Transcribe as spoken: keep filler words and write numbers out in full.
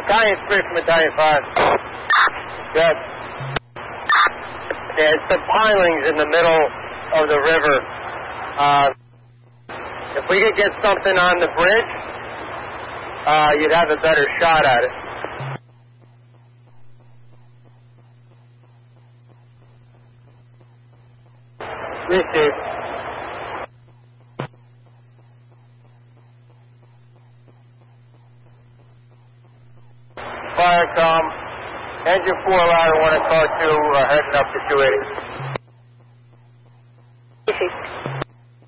Battalion three from Battalion five. Good. Yeah, it's the pilings in the middle of the river. Uh, if we could get something on the bridge, uh, you'd have a better shot at it. Received. Firecom. Engine four ladder one and car two uh, heading up to two eighty.